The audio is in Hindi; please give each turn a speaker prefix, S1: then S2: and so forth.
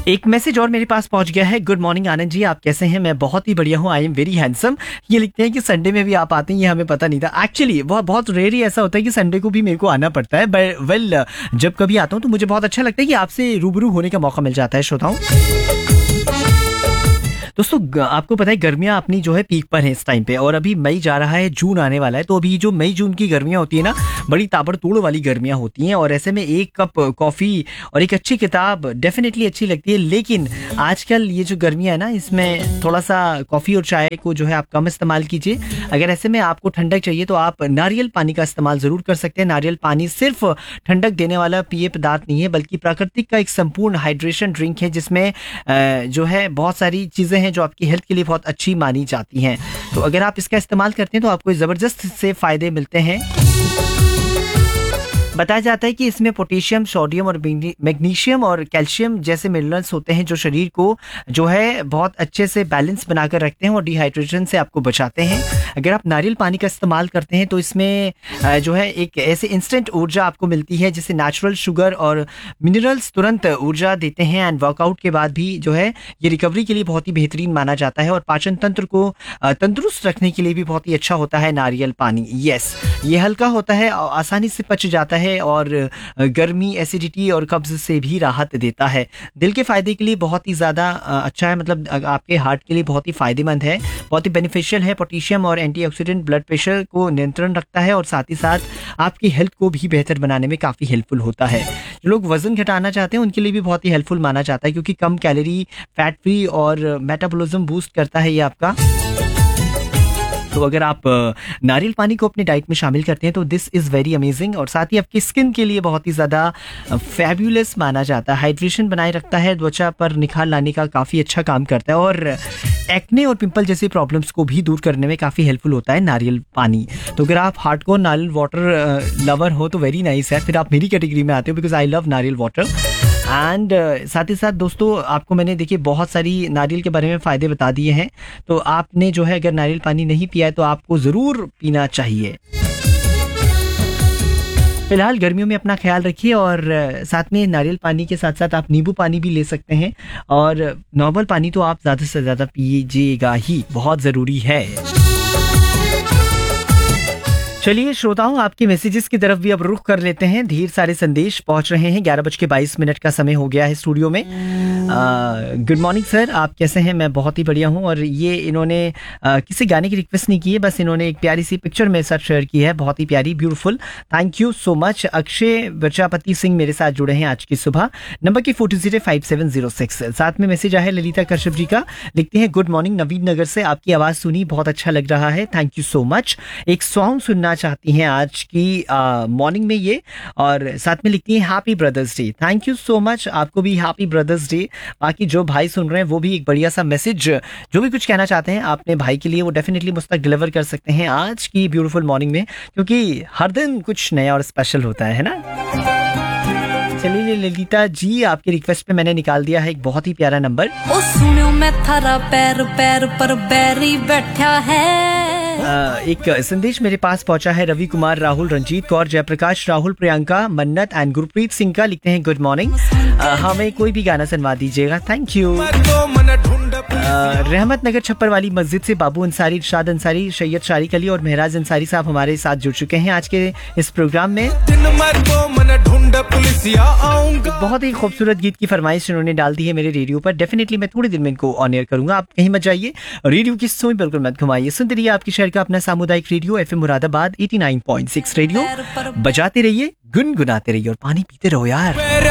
S1: एक मैसेज और मेरे पास पहुंच गया है। गुड मॉर्निंग आनंद जी, आप कैसे हैं? मैं बहुत ही बढ़िया हूँ, आई एम वेरी हैंडसम। ये लिखते हैं कि संडे में भी आप आते हैं, ये हमें पता नहीं था। एक्चुअली बहुत बहुत रेयर ही ऐसा होता है कि संडे को भी मेरे को आना पड़ता है, बट वेल जब कभी आता हूँ तो मुझे बहुत अच्छा लगता है कि आपसे रूबरू होने का मौका मिल जाता है श्रोताओं। दोस्तों आपको पता है गर्मियां अपनी जो है पीक पर है इस टाइम पे, और अभी मई जा रहा है, जून आने वाला है। तो अभी जो मई जून की गर्मियां होती है ना, बड़ी ताबड़तोड़ वाली गर्मियां होती हैं, और ऐसे में एक कप कॉफ़ी और एक अच्छी किताब डेफिनेटली अच्छी लगती है। लेकिन आजकल ये जो गर्मियां है ना, इसमें थोड़ा सा कॉफ़ी और चाय को जो है आप कम इस्तेमाल कीजिए। अगर ऐसे में आपको ठंडक चाहिए तो आप नारियल पानी का इस्तेमाल ज़रूर कर सकते हैं। नारियल पानी सिर्फ ठंडक देने वाला पेय पदार्थ नहीं है, बल्कि प्राकृतिक का एक संपूर्ण हाइड्रेशन ड्रिंक है, जिसमें जो है बहुत सारी चीज़ें हैं जो आपकी हेल्थ के लिए बहुत अच्छी मानी जाती हैं। तो अगर आप इसका इस्तेमाल करते हैं तो आपको ज़बरदस्त से फ़ायदे मिलते हैं। बताया जाता है कि इसमें पोटेशियम, सोडियम और मैग्नीशियम और कैल्शियम जैसे मिनरल्स होते हैं जो शरीर को जो है बहुत अच्छे से बैलेंस बनाकर रखते हैं और डिहाइड्रेशन से आपको बचाते हैं। अगर आप नारियल पानी का इस्तेमाल करते हैं तो इसमें जो है एक ऐसे इंस्टेंट ऊर्जा आपको मिलती है, जिससे नेचुरल शुगर और मिनरल्स तुरंत ऊर्जा देते हैं। एंड वर्कआउट के बाद भी जो है ये रिकवरी के लिए बहुत ही बेहतरीन माना जाता है, और पाचन तंत्र को तंदुरुस्त रखने के लिए भी बहुत ही अच्छा होता है नारियल पानी। यस, ये हल्का होता है, आसानी से पच जाता है और गर्मी, एसिडिटी और कब्ज से भी राहत देता है। दिल के फायदे के लिए बहुत ही ज़्यादा अच्छा है, मतलब आपके हार्ट के लिए बहुत ही फायदेमंद है, बहुत ही बेनिफिशियल है। पोटेशियम और एंटीऑक्सीडेंट ब्लड प्रेशर को नियंत्रण रखता है, और साथ ही साथ आपकी हेल्थ को भी बेहतर बनाने में काफ़ी हेल्पफुल होता है। जो लोग वजन घटाना चाहते हैं उनके लिए भी बहुत ही हेल्पफुल माना जाता है, क्योंकि कम कैलोरी, फैट फ्री और मेटाबॉलिज्म बूस्ट करता है ये आपका। तो अगर आप नारियल पानी को अपने डाइट में शामिल करते हैं तो दिस इज़ वेरी अमेजिंग, और साथ ही आपकी स्किन के लिए बहुत ही ज़्यादा फैब्यूलस माना जाता है। हाइड्रेशन बनाए रखता है, त्वचा पर निखार लाने का काफ़ी अच्छा काम करता है, और एक्ने और पिंपल जैसी प्रॉब्लम्स को भी दूर करने में काफ़ी हेल्पफुल होता है नारियल पानी। तो अगर आप हार्डकोर नारियल वाटर लवर हो तो वेरी नाइस है, फिर आप मेरी कैटेगरी में आते हो, बिकॉज आई लव नारियल वाटर। एंड साथ ही साथ दोस्तों आपको मैंने देखिए बहुत सारी नारियल के बारे में फ़ायदे बता दिए हैं, तो आपने जो है अगर नारियल पानी नहीं पिया है तो आपको ज़रूर पीना चाहिए। फिलहाल गर्मियों में अपना ख्याल रखिए, और साथ में नारियल पानी के साथ साथ आप नींबू पानी भी ले सकते हैं, और नॉर्मल पानी तो आप ज़्यादा से ज़्यादा पीजिएगा ही, बहुत ज़रूरी है। चलिए श्रोताओं, आपके मैसेजेस की तरफ भी अब रुख कर लेते हैं। ढेर सारे संदेश पहुंच रहे हैं। 11:22 का समय हो गया है स्टूडियो में। गुड मॉर्निंग सर, आप कैसे हैं? मैं बहुत ही बढ़िया हूं। और ये इन्होंने किसी गाने की रिक्वेस्ट नहीं की है, बस इन्होंने एक प्यारी सी पिक्चर मेरे साथ शेयर की है, बहुत ही प्यारी, beautiful. Thank you so much. Akshay Prajapati Singh मेरे साथ जुड़े हैं आज की सुबह, नंबर की 405706। साथ में मैसेज आया है ललिता कश्यप जी का, लिखते हैं गुड मॉर्निंग नवीन नगर से, आपकी आवाज़ सुनी बहुत अच्छा लग रहा है, थैंक यू सो मच। एक सॉन्ग सुनना चाहती हैं आज की मॉर्निंग में ये, और साथ में लिखती हैं happy brothers day. Thank you so much, आपको भी हैप्पी ब्रदर्स डे। बाकी जो भाई सुन रहे हैं वो भी एक बढ़िया सा मैसेज जो भी कुछ कहना चाहते हैं अपने भाई के लिए, वो डेफिनेटली मुझ तक डिलीवर कर सकते हैं आज की ब्यूटीफुल मॉर्निंग में, क्योंकि हर दिन कुछ नया और स्पेशल होता है ना। चलिए ललिता जी, आपकी रिक्वेस्ट पे मैंने निकाल दिया है एक बहुत ही प्यारा नंबर।
S2: ओ सुनो मैं थारा पैर पैर पर बैरी बैठा है।
S1: एक संदेश मेरे पास पहुंचा है रवि कुमार, राहुल, रंजीत कौर, जयप्रकाश, राहुल, प्रियंका, मन्नत एंड गुरप्रीत सिंह का। लिखते हैं गुड मॉर्निंग, हमें कोई भी गाना सुनवा दीजिएगा, थैंक यू। रहमत नगर छप्पर वाली मस्जिद से बाबू अंसारी, इरशाद अंसारी, सैयद शारिक अली और महराज अंसारी साहब हमारे साथ जुड़ चुके हैं आज के इस प्रोग्राम में। बहुत ही खूबसूरत गीत की फरमाइश इन्होंने डाल दी है मेरे रेडियो पर, डेफिनेटली मैं थोड़ी देर में इनको ऑन एयर करूंगा, आप कहीं मत जाइए, रेडियो की सुई बिल्कुल मत घुमाइए, सुनते रहिए आपकी शहर का अपना सामुदायिक रेडियो FM मुरादाबाद 89.6 रेडियो। बजाते रहिए, गुनगुनाते रहिए और पानी पीते रहो यार।